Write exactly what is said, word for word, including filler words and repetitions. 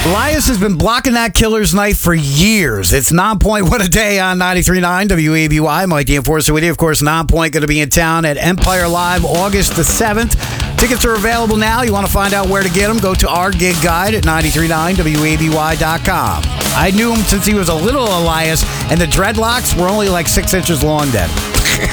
Elias has been blocking that killer's knife for years. It's Nonpoint What a Day on ninety-three point nine W A B Y. Mike the Enforcer with you. Of course, Nonpoint going to be in town at Empire Live August the seventh. Tickets are available now. You want to find out where to get them? Go to our gig guide at ninety-three point nine W A B Y dot com. I knew him since he was a little Elias, and the dreadlocks were only like six inches long then.